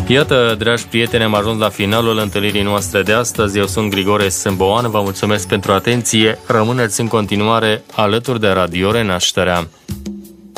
Iată, dragi prieteni, am ajuns la finalul întâlnirii noastre de astăzi. Eu sunt Grigore Sâmboan, vă mulțumesc pentru atenție. Rămâneți în continuare alături de Radio Renașterea.